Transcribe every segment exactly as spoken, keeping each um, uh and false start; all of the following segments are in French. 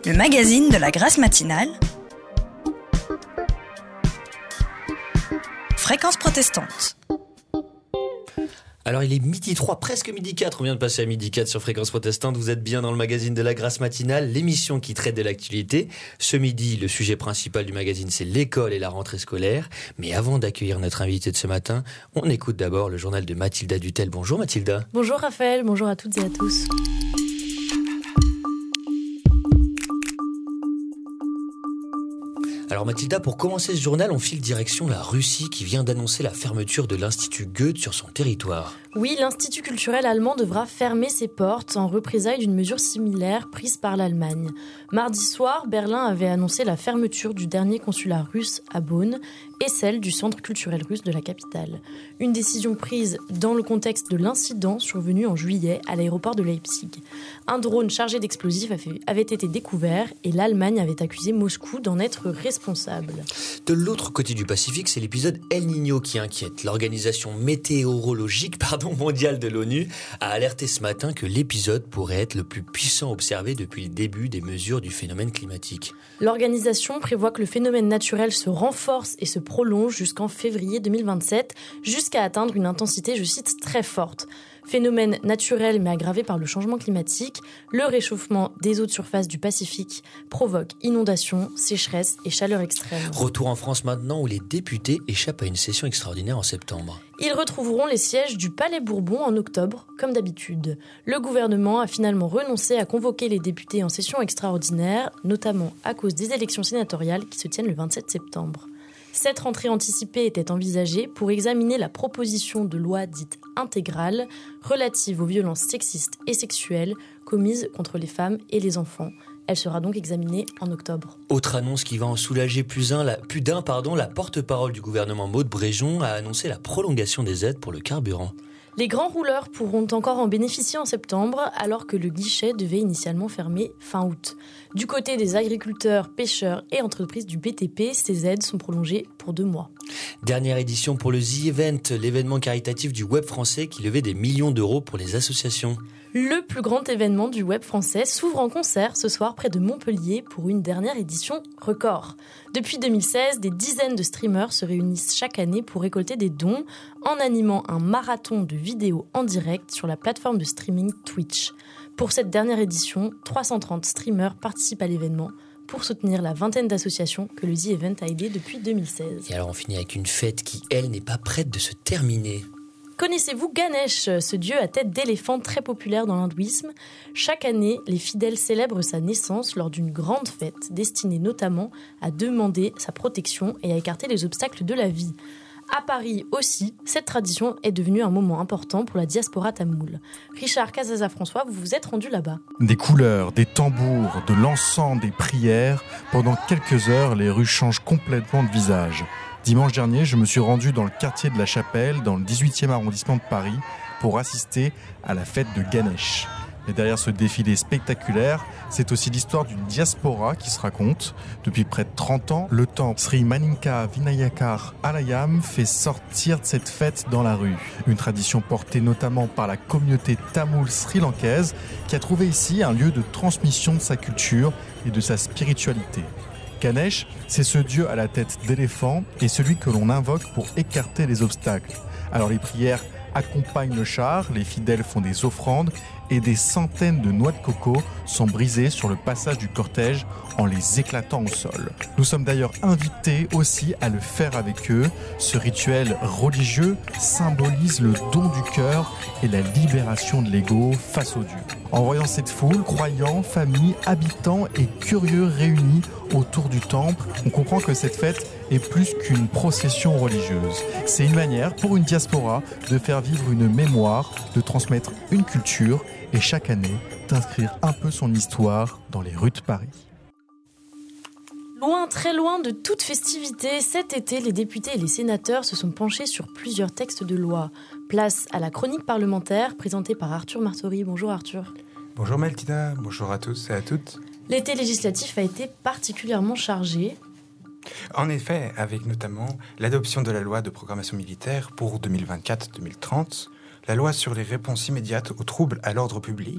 le magazine de la Grâce matinale, Fréquence protestante. Alors il est midi trois, presque midi quatre, on vient de passer à midi quatre sur Fréquence protestante, vous êtes bien dans le magazine de la Grâce matinale, l'émission qui traite de l'actualité. Ce midi, le sujet principal du magazine, c'est l'école et la rentrée scolaire. Mais avant d'accueillir notre invité de ce matin, on écoute d'abord le journal de Mathilda Dutel. Bonjour Mathilda. Bonjour Raphaël, bonjour à toutes et à tous. Alors Mathilda, pour commencer ce journal, on file direction la Russie qui vient d'annoncer la fermeture de l'Institut Goethe sur son territoire. Oui, l'Institut culturel allemand devra fermer ses portes en représailles d'une mesure similaire prise par l'Allemagne. Mardi soir, Berlin avait annoncé la fermeture du dernier consulat russe à Bonn et celle du centre culturel russe de la capitale. Une décision prise dans le contexte de l'incident survenu en juillet à l'aéroport de Leipzig. Un drone chargé d'explosifs avait été découvert et l'Allemagne avait accusé Moscou d'en être responsable. De l'autre côté du Pacifique, c'est l'épisode El Niño qui inquiète. L'organisation météorologique pardon, mondiale de l'ONU a alerté ce matin que l'épisode pourrait être le plus puissant observé depuis le début des mesures du phénomène climatique. L'organisation prévoit que le phénomène naturel se renforce et se prolonge jusqu'en février deux mille vingt-sept, jusqu'à atteindre une intensité, je cite, très forte. Phénomène naturel mais aggravé par le changement climatique, le réchauffement des eaux de surface du Pacifique provoque inondations, sécheresse et chaleur extrême. Retour en France maintenant où les députés échappent à une session extraordinaire en septembre. Ils retrouveront les sièges du Palais Bourbon en octobre, comme d'habitude. Le gouvernement a finalement renoncé à convoquer les députés en session extraordinaire, notamment à cause des élections sénatoriales qui se tiennent le vingt-sept septembre. Cette rentrée anticipée était envisagée pour examiner la proposition de loi dite intégrale relative aux violences sexistes et sexuelles commises contre les femmes et les enfants. Elle sera donc examinée en octobre. Autre annonce qui va en soulager plus, un, la, plus d'un, pardon, la porte-parole du gouvernement Maud Bréjon a annoncé la prolongation des aides pour le carburant. Les grands rouleurs pourront encore en bénéficier en septembre, alors que le guichet devait initialement fermer fin août. Du côté des agriculteurs, pêcheurs et entreprises du B T P, ces aides sont prolongées pour deux mois. Dernière édition pour le The Event, l'événement caritatif du web français qui levait des millions d'euros pour les associations. Le plus grand événement du web français s'ouvre en concert ce soir près de Montpellier pour une dernière édition record. Depuis deux mille seize, des dizaines de streamers se réunissent chaque année pour récolter des dons en animant un marathon de vidéos en direct sur la plateforme de streaming Twitch. Pour cette dernière édition, trois cent trente streamers participent à l'événement pour soutenir la vingtaine d'associations que le The Event a aidées depuis deux mille seize. Et alors on finit avec une fête qui, elle, n'est pas prête de se terminer. Connaissez-vous Ganesh, ce dieu à tête d'éléphant très populaire dans l'hindouisme ? Chaque année, les fidèles célèbrent sa naissance lors d'une grande fête, destinée notamment à demander sa protection et à écarter les obstacles de la vie. À Paris aussi, cette tradition est devenue un moment important pour la diaspora tamoule. Richard Casaza-François, vous vous êtes rendu là-bas. Des couleurs, des tambours, de l'encens, des prières. Pendant quelques heures, les rues changent complètement de visage. Dimanche dernier, je me suis rendu dans le quartier de la Chapelle, dans le dix-huitième arrondissement de Paris, pour assister à la fête de Ganesh. Et derrière ce défilé spectaculaire, c'est aussi l'histoire d'une diaspora qui se raconte. Depuis près de trente ans, le temple Sri Maninka Vinayakar Alayam fait sortir de cette fête dans la rue. Une tradition portée notamment par la communauté tamoule sri-lankaise qui a trouvé ici un lieu de transmission de sa culture et de sa spiritualité. Ganesh, c'est ce dieu à la tête d'éléphant et celui que l'on invoque pour écarter les obstacles. Alors les prières accompagnent le char, les fidèles font des offrandes et des centaines de noix de coco sont brisées sur le passage du cortège en les éclatant au sol. Nous sommes d'ailleurs invités aussi à le faire avec eux. Ce rituel religieux symbolise le don du cœur et la libération de l'ego face au Dieu. En voyant cette foule, croyants, familles, habitants et curieux réunis autour du temple, on comprend que cette fête est plus qu'une procession religieuse. C'est une manière pour une diaspora de faire vivre une mémoire, de transmettre une culture et chaque année d'inscrire un peu son histoire dans les rues de Paris. Loin, très loin de toute festivité, cet été, les députés et les sénateurs se sont penchés sur plusieurs textes de loi. Place à la chronique parlementaire présentée par Arthur Martori. Bonjour Arthur. Bonjour Mathilda, bonjour à tous et à toutes. L'été législatif a été particulièrement chargé. En effet, avec notamment l'adoption de la loi de programmation militaire pour deux mille vingt-quatre deux mille trente, la loi sur les réponses immédiates aux troubles à l'ordre public,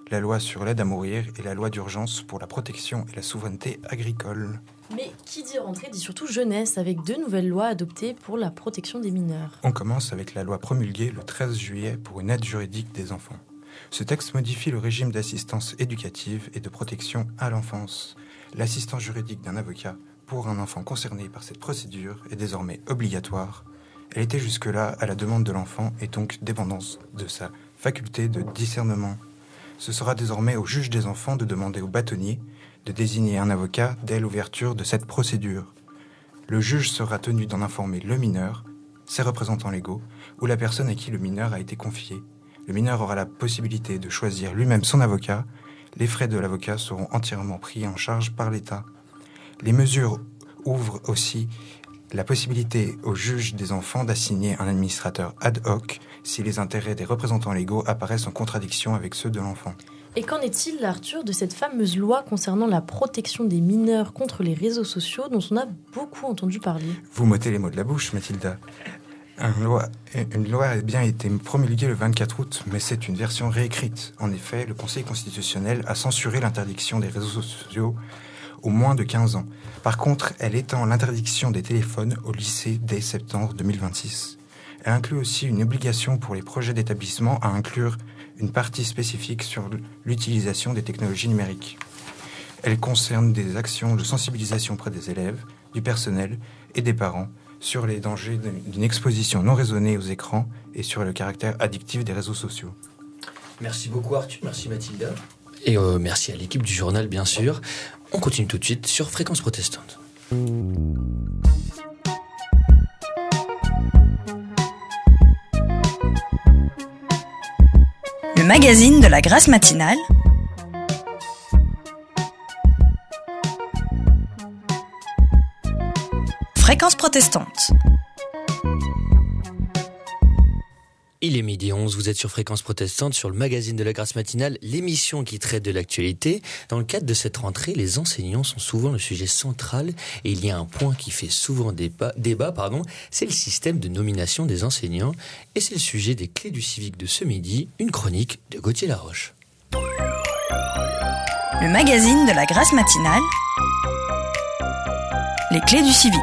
la loi sur l'aide à mourir et la loi d'urgence pour la protection et la souveraineté agricole. Mais qui dit rentrée dit surtout jeunesse, avec deux nouvelles lois adoptées pour la protection des mineurs. On commence avec la loi promulguée le treize juillet pour une aide juridique des enfants. Ce texte modifie le régime d'assistance éducative et de protection à l'enfance. L'assistance juridique d'un avocat pour un enfant concerné par cette procédure est désormais obligatoire. Elle était jusque-là à la demande de l'enfant et donc dépendance de sa faculté de discernement. Ce sera désormais au juge des enfants de demander au bâtonnier de désigner un avocat dès l'ouverture de cette procédure. Le juge sera tenu d'en informer le mineur, ses représentants légaux ou la personne à qui le mineur a été confié. Le mineur aura la possibilité de choisir lui-même son avocat. Les frais de l'avocat seront entièrement pris en charge par l'État. Les mesures ouvrent aussi la possibilité au juge des enfants d'assigner un administrateur ad hoc si les intérêts des représentants légaux apparaissent en contradiction avec ceux de l'enfant. Et qu'en est-il, Arthur, de cette fameuse loi concernant la protection des mineurs contre les réseaux sociaux dont on a beaucoup entendu parler ? Vous m'ôtez les mots de la bouche, Mathilda. Une loi, une loi a bien été promulguée le vingt-quatre août, mais c'est une version réécrite. En effet, le Conseil constitutionnel a censuré l'interdiction des réseaux sociaux aux moins de quinze ans. Par contre, elle étend l'interdiction des téléphones au lycée dès septembre deux mille vingt-six. Elle inclut aussi une obligation pour les projets d'établissement à inclure une partie spécifique sur l'utilisation des technologies numériques. Elle concerne des actions de sensibilisation auprès des élèves, du personnel et des parents sur les dangers d'une exposition non raisonnée aux écrans et sur le caractère addictif des réseaux sociaux. Merci beaucoup Arthur, merci Mathilda. Et euh, merci à l'équipe du journal bien sûr. On continue tout de suite sur Fréquence Protestante. Le magazine de la Grâce matinale. Fréquence Protestante. Il est midi onze, vous êtes sur Fréquence Protestante, sur le magazine de la Grâce matinale, l'émission qui traite de l'actualité. Dans le cadre de cette rentrée, les enseignants sont souvent le sujet central et il y a un point qui fait souvent débat, débat pardon, c'est le système de nomination des enseignants. Et c'est le sujet des clés du civique de ce midi, une chronique de Gauthier Laroche. Le magazine de la Grâce matinale. Les clés du civique.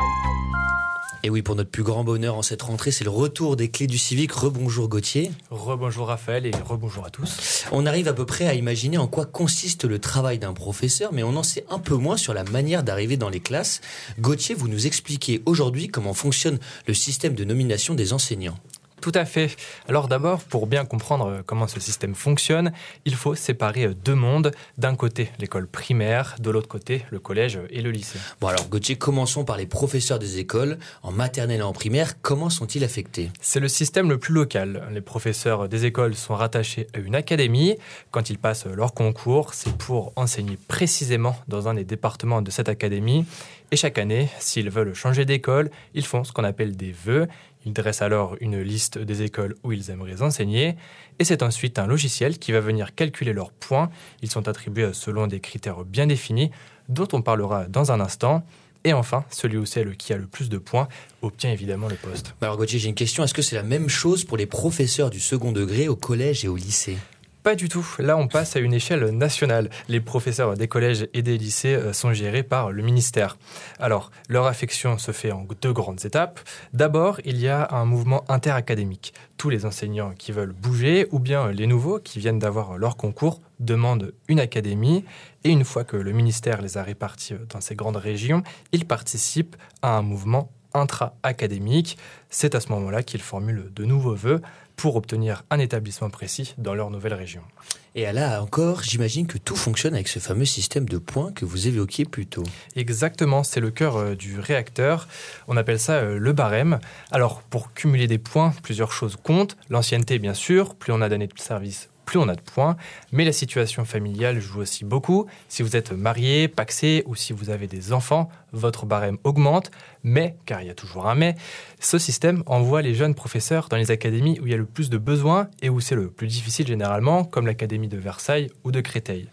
Et oui, pour notre plus grand bonheur en cette rentrée, c'est le retour des clés du civique. Rebonjour Gauthier. Rebonjour Raphaël et rebonjour à tous. On arrive à peu près à imaginer en quoi consiste le travail d'un professeur, mais on en sait un peu moins sur la manière d'arriver dans les classes. Gauthier, vous nous expliquez aujourd'hui comment fonctionne le système de nomination des enseignants. Tout à fait. Alors d'abord, pour bien comprendre comment ce système fonctionne, il faut séparer deux mondes. D'un côté, l'école primaire, de l'autre côté, le collège et le lycée. Bon alors Gauthier, commençons par les professeurs des écoles. En maternelle et en primaire, comment sont-ils affectés ? C'est le système le plus local. Les professeurs des écoles sont rattachés à une académie. Quand ils passent leur concours, c'est pour enseigner précisément dans un des départements de cette académie. Et chaque année, s'ils veulent changer d'école, ils font ce qu'on appelle des vœux. Ils dressent alors une liste des écoles où ils aimeraient enseigner. Et c'est ensuite un logiciel qui va venir calculer leurs points. Ils sont attribués selon des critères bien définis, dont on parlera dans un instant. Et enfin, celui ou celle qui a le plus de points obtient évidemment le poste. Alors Gauthier, j'ai une question. Est-ce que c'est la même chose pour les professeurs du second degré au collège et au lycée ? Pas du tout. Là, on passe à une échelle nationale. Les professeurs des collèges et des lycées sont gérés par le ministère. Alors, leur affection se fait en deux grandes étapes. D'abord, il y a un mouvement interacadémique. Tous les enseignants qui veulent bouger ou bien les nouveaux qui viennent d'avoir leur concours demandent une académie. Et une fois que le ministère les a répartis dans ces grandes régions, ils participent à un mouvement intra-académique. C'est à ce moment-là qu'ils formulent de nouveaux vœux pour obtenir un établissement précis dans leur nouvelle région. Et là encore, j'imagine que tout fonctionne avec ce fameux système de points que vous évoquiez plus tôt. Exactement, c'est le cœur du réacteur. On appelle ça le barème. Alors, pour cumuler des points, plusieurs choses comptent. L'ancienneté, bien sûr, plus on a d'années de service, plus on a de points, mais la situation familiale joue aussi beaucoup. Si vous êtes marié, pacsé ou si vous avez des enfants, votre barème augmente. Mais, car il y a toujours un mais, ce système envoie les jeunes professeurs dans les académies où il y a le plus de besoins et où c'est le plus difficile généralement, comme l'académie de Versailles ou de Créteil.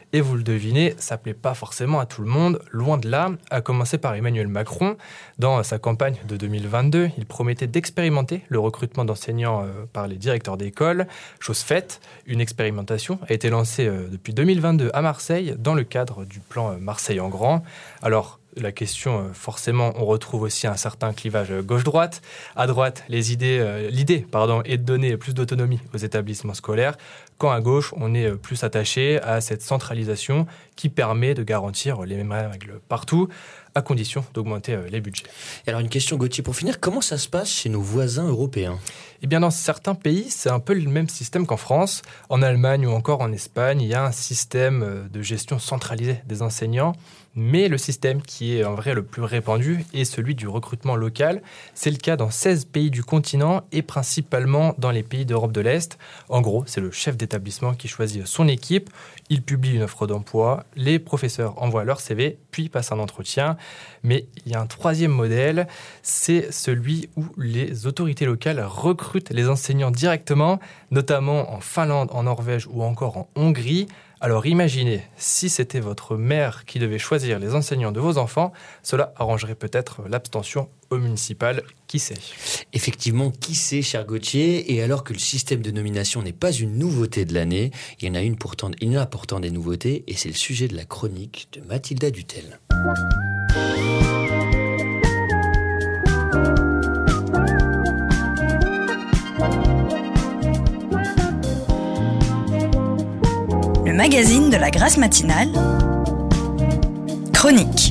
Et vous le devinez, ça ne plaît pas forcément à tout le monde, loin de là, à commencer par Emmanuel Macron. Dans sa campagne de deux mille vingt-deux, il promettait d'expérimenter le recrutement d'enseignants euh, par les directeurs d'école. Chose faite, une expérimentation a été lancée euh, depuis deux mille vingt-deux à Marseille dans le cadre du plan euh, Marseille en grand. Alors, la question, forcément, on retrouve aussi un certain clivage gauche-droite. À droite, les idées, euh, l'idée pardon, est de donner plus d'autonomie aux établissements scolaires, quand à gauche, on est plus attaché à cette centralisation qui permet de garantir les mêmes règles partout, à condition d'augmenter les budgets. Et alors une question, Gauthier, pour finir, comment ça se passe chez nos voisins européens ? Eh bien, dans certains pays, c'est un peu le même système qu'en France. En Allemagne ou encore en Espagne, il y a un système de gestion centralisée des enseignants. Mais le système qui est en vrai le plus répandu est celui du recrutement local. C'est le cas dans seize pays du continent et principalement dans les pays d'Europe de l'Est. En gros, c'est le chef d'établissement qui choisit son équipe. Il publie une offre d'emploi, les professeurs envoient leur C V, puis passent un entretien. Mais il y a un troisième modèle, c'est celui où les autorités locales recrutent les enseignants directement, notamment en Finlande, en Norvège ou encore en Hongrie. Alors imaginez, si c'était votre mère qui devait choisir les enseignants de vos enfants, cela arrangerait peut-être l'abstention au municipal, qui sait ? Effectivement, qui sait, cher Gauthier ? Et alors que le système de nomination n'est pas une nouveauté de l'année, il y en a une pourtant, il y en a pourtant des nouveautés, et c'est le sujet de la chronique de Mathilda Dutel. Le magazine de la Grâce matinale. Chronique.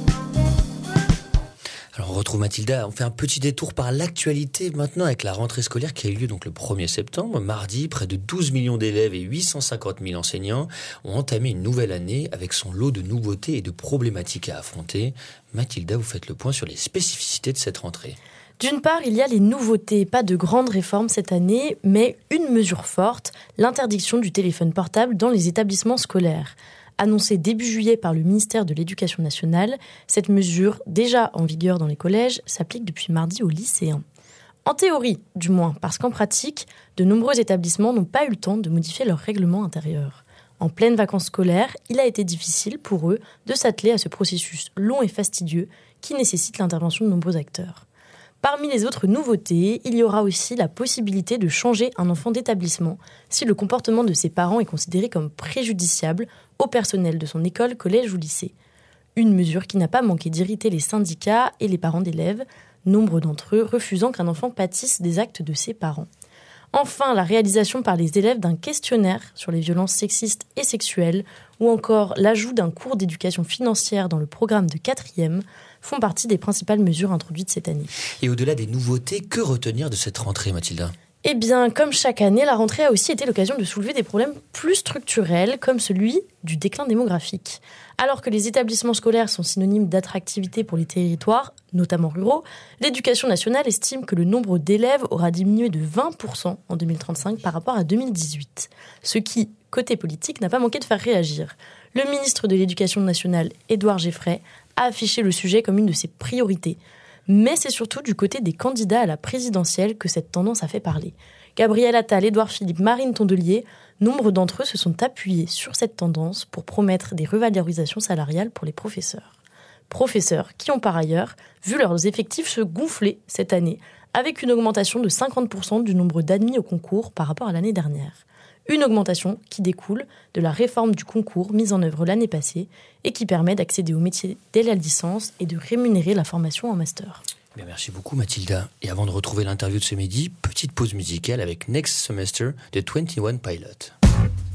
Alors on retrouve Mathilda, on fait un petit détour par l'actualité maintenant avec la rentrée scolaire qui a eu lieu donc le premier septembre. Mardi, près de douze millions d'élèves et huit cent cinquante mille enseignants ont entamé une nouvelle année avec son lot de nouveautés et de problématiques à affronter. Mathilda, vous faites le point sur les spécificités de cette rentrée. D'une part, il y a les nouveautés, pas de grandes réformes cette année, mais une mesure forte, l'interdiction du téléphone portable dans les établissements scolaires. Annoncée début juillet par le ministère de l'Éducation nationale, cette mesure, déjà en vigueur dans les collèges, s'applique depuis mardi aux lycéens. En théorie, du moins, parce qu'en pratique, de nombreux établissements n'ont pas eu le temps de modifier leur règlement intérieur. En pleines vacances scolaires, il a été difficile pour eux de s'atteler à ce processus long et fastidieux qui nécessite l'intervention de nombreux acteurs. Parmi les autres nouveautés, il y aura aussi la possibilité de changer un enfant d'établissement si le comportement de ses parents est considéré comme préjudiciable au personnel de son école, collège ou lycée. Une mesure qui n'a pas manqué d'irriter les syndicats et les parents d'élèves, nombre d'entre eux refusant qu'un enfant pâtisse des actes de ses parents. Enfin, la réalisation par les élèves d'un questionnaire sur les violences sexistes et sexuelles ou encore l'ajout d'un cours d'éducation financière dans le programme de quatrième font partie des principales mesures introduites cette année. Et au-delà des nouveautés, que retenir de cette rentrée, Mathilda ? Eh bien, comme chaque année, la rentrée a aussi été l'occasion de soulever des problèmes plus structurels, comme celui du déclin démographique. Alors que les établissements scolaires sont synonymes d'attractivité pour les territoires, notamment ruraux, l'Éducation nationale estime que le nombre d'élèves aura diminué de vingt pour cent en deux mille trente-cinq par rapport à deux mille dix-huit. Ce qui, côté politique, n'a pas manqué de faire réagir. Le ministre de l'Éducation nationale, Édouard Geffray, a affiché le sujet comme une de ses priorités. Mais c'est surtout du côté des candidats à la présidentielle que cette tendance a fait parler. Gabriel Attal, Édouard Philippe, Marine Tondelier, nombre d'entre eux se sont appuyés sur cette tendance pour promettre des revalorisations salariales pour les professeurs. Professeurs qui ont par ailleurs vu leurs effectifs se gonfler cette année, avec une augmentation de cinquante pour cent du nombre d'admis au concours par rapport à l'année dernière. Une augmentation qui découle de la réforme du concours mise en œuvre l'année passée et qui permet d'accéder au métier dès la licence et de rémunérer la formation en master. Bien, merci beaucoup Mathilda. Et avant de retrouver l'interview de ce midi, petite pause musicale avec Next Semester de vingt et un Pilots.